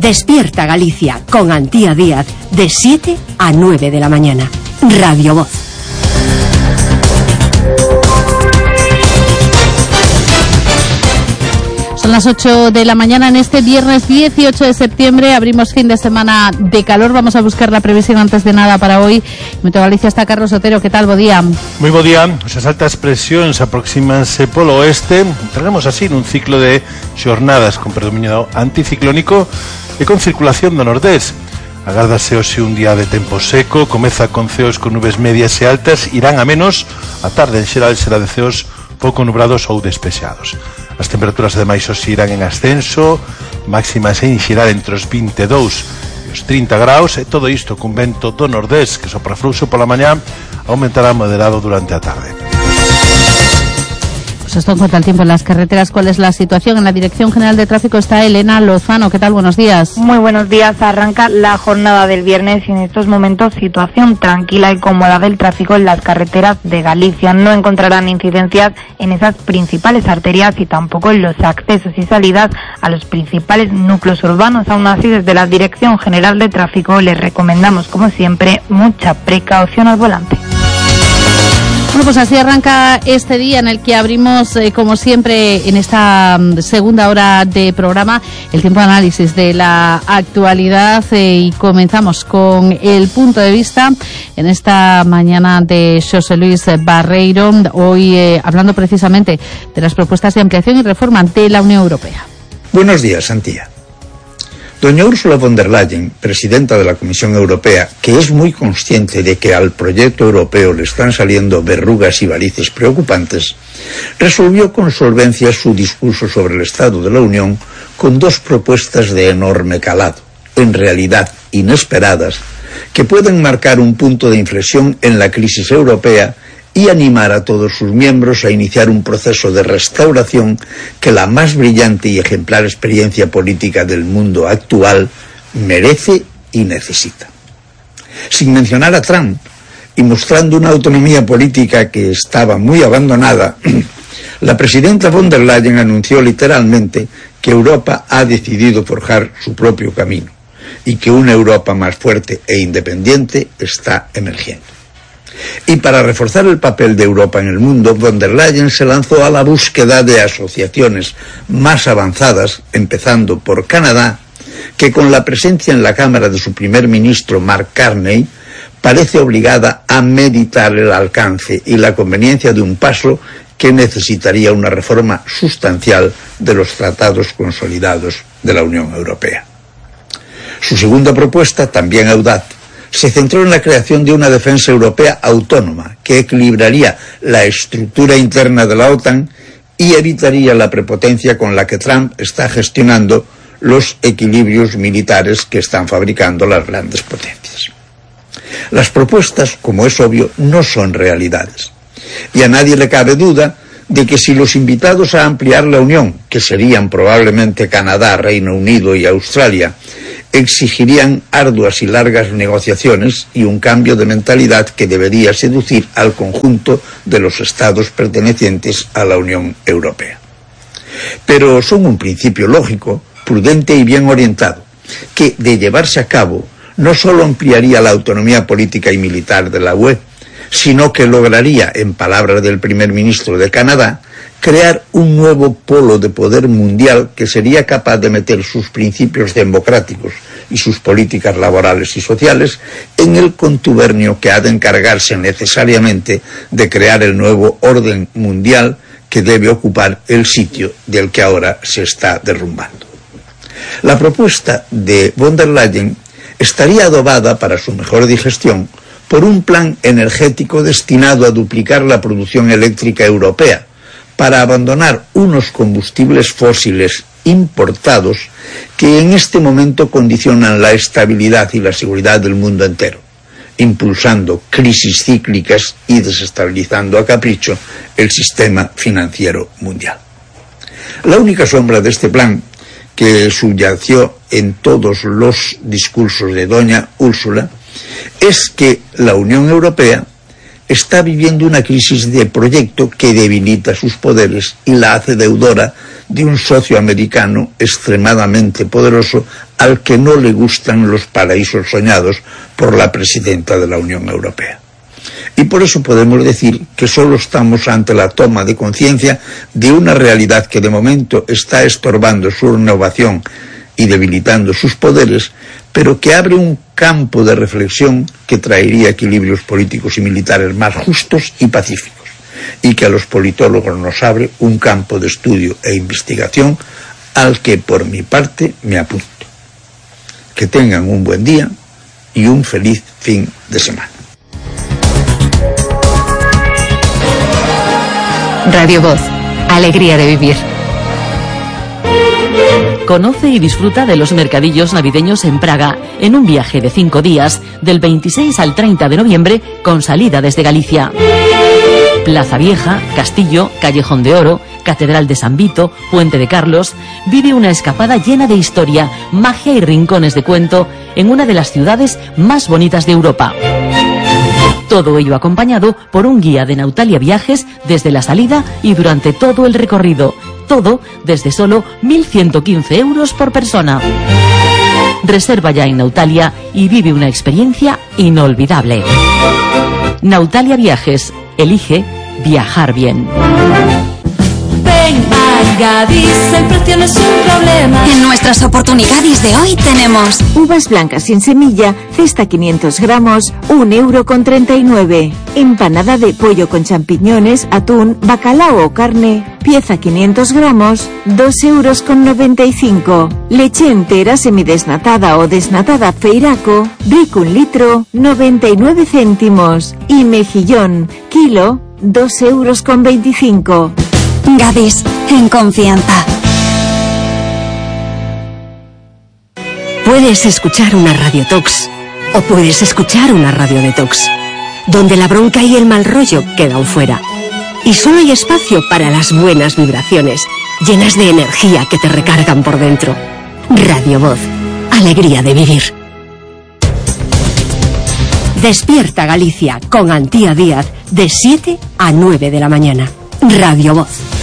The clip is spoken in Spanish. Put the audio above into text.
Despierta Galicia con Antía Díaz de 7 a 9 de la mañana. Radio Voz. Son las 8 de la mañana en este viernes 18 de septiembre. Abrimos fin de semana de calor. Vamos a buscar la previsión antes de nada para hoy. Meteo Galicia está Carlos Otero. ¿Qué tal? Bo día. Moi bo día. As altas presións aproxímanse polo oeste. Entraremos así nun ciclo de xornadas con predominio anticiclónico e con circulación do nordés. Agárdase hoxe un día de tempo seco. Comeza con ceos con nubes medias e altas. Irán a menos. A tarde en xeral será de ceos pouco nubrados ou despexados. As temperaturas ademais hoxe irán en ascenso, máximas en xeral entre os 22 e os 30 graus, e todo isto cun vento do nordés que sopra fluxo pola mañá, aumentará moderado durante a tarde. Pues esto en cuanto al tiempo en las carreteras. ¿Cuál es la situación? En la Dirección General de Tráfico está Elena Lozano. ¿Qué tal? Buenos días. Muy buenos días. Arranca la jornada del viernes y en estos momentos situación tranquila y cómoda del tráfico en las carreteras de Galicia. No encontrarán incidencias en esas principales arterias y tampoco en los accesos y salidas a los principales núcleos urbanos. Aún así, desde la Dirección General de Tráfico les recomendamos, como siempre, mucha precaución al volante. Bueno, pues así arranca este día en el que abrimos, como siempre, en esta segunda hora de programa, el tiempo de análisis de la actualidad y comenzamos con el punto de vista en esta mañana de José Luis Barreiro, hoy hablando precisamente de las propuestas de ampliación y reforma de la Unión Europea. Buenos días, Antía. Doña Ursula von der Leyen, presidenta de la Comisión Europea, que es muy consciente de que al proyecto europeo le están saliendo verrugas y varices preocupantes, resolvió con solvencia su discurso sobre el Estado de la Unión con dos propuestas de enorme calado, en realidad inesperadas, que pueden marcar un punto de inflexión en la crisis europea y animar a todos sus miembros a iniciar un proceso de restauración que la más brillante y ejemplar experiencia política del mundo actual merece y necesita. Sin mencionar a Trump y mostrando una autonomía política que estaba muy abandonada, la presidenta von der Leyen anunció literalmente que Europa ha decidido forjar su propio camino y que una Europa más fuerte e independiente está emergiendo. Y para reforzar el papel de Europa en el mundo, von der Leyen se lanzó a la búsqueda de asociaciones más avanzadas, empezando por Canadá, que con la presencia en la Cámara de su primer ministro Mark Carney, parece obligada a meditar el alcance y la conveniencia de un paso que necesitaría una reforma sustancial de los tratados consolidados de la Unión Europea. Su segunda propuesta, también audaz, se centró en la creación de una defensa europea autónoma que equilibraría la estructura interna de la OTAN y evitaría la prepotencia con la que Trump está gestionando los equilibrios militares que están fabricando las grandes potencias. Las propuestas, como es obvio, no son realidades. Y a nadie le cabe duda de que si los invitados a ampliar la Unión, que serían probablemente Canadá, Reino Unido y Australia, exigirían arduas y largas negociaciones y un cambio de mentalidad que debería seducir al conjunto de los estados pertenecientes a la Unión Europea. Pero son un principio lógico, prudente y bien orientado, que, de llevarse a cabo, no solo ampliaría la autonomía política y militar de la UE, sino que lograría, en palabras del primer ministro de Canadá, crear un nuevo polo de poder mundial que sería capaz de meter sus principios democráticos y sus políticas laborales y sociales en el contubernio que ha de encargarse necesariamente de crear el nuevo orden mundial que debe ocupar el sitio del que ahora se está derrumbando. La propuesta de von der Leyen estaría adobada para su mejor digestión por un plan energético destinado a duplicar la producción eléctrica europea, para abandonar unos combustibles fósiles importados que en este momento condicionan la estabilidad y la seguridad del mundo entero, impulsando crisis cíclicas y desestabilizando a capricho el sistema financiero mundial. La única sombra de este plan, que subyació en todos los discursos de doña Úrsula, es que la Unión Europea está viviendo una crisis de proyecto que debilita sus poderes y la hace deudora de un socio americano extremadamente poderoso al que no le gustan los paraísos soñados por la presidenta de la Unión Europea. Y por eso podemos decir que solo estamos ante la toma de conciencia de una realidad que de momento está estorbando su renovación y debilitando sus poderes, pero que abre un campo de reflexión que traería equilibrios políticos y militares más justos y pacíficos, y que a los politólogos nos abre un campo de estudio e investigación al que por mi parte me apunto. Que tengan un buen día y un feliz fin de semana. Radio Voz, alegría de vivir. Conoce y disfruta de los mercadillos navideños en Praga en un viaje de 5 días, del 26 al 30 de noviembre, con salida desde Galicia. Plaza Vieja, Castillo, Callejón de Oro, Catedral de San Vito, Puente de Carlos. Vive una escapada llena de historia, magia y rincones de cuento en una de las ciudades más bonitas de Europa. Todo ello acompañado por un guía de Nautalia Viajes desde la salida y durante todo el recorrido. Todo desde solo 1.115 euros por persona. Reserva ya en Nautalia y vive una experiencia inolvidable. Nautalia Viajes. Elige viajar bien. Ven a Gadis, el precio no es un problema. En nuestras oportunidades de hoy tenemos uvas blancas sin semilla, cesta 500 gramos, 1,39 €. Empanada de pollo con champiñones, atún, bacalao o carne, pieza 500 gramos, 2,95 €. Leche entera semidesnatada o desnatada Feiraco, Brick 1 litro, 99 céntimos. Y mejillón, kilo, 2,25 €. Gadis, en confianza. Puedes escuchar una Radio Tox o puedes escuchar una Radio Detox, donde la bronca y el mal rollo quedan fuera. Y solo hay espacio para las buenas vibraciones, llenas de energía que te recargan por dentro. Radio Voz, alegría de vivir. Despierta Galicia con Antía Díaz de 7 a 9 de la mañana. Radio Voz.